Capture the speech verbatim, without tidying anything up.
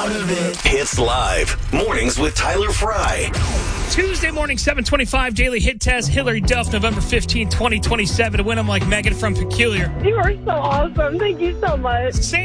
part of it. Hits Live. Mornings with Tyler Fry. Tuesday morning, seven twenty-five, Daily Hit Test. Hillary Duff, November fifteenth, twenty twenty-seven. To win them like Megan from Peculiar. You are so awesome. Thank you so much. Sam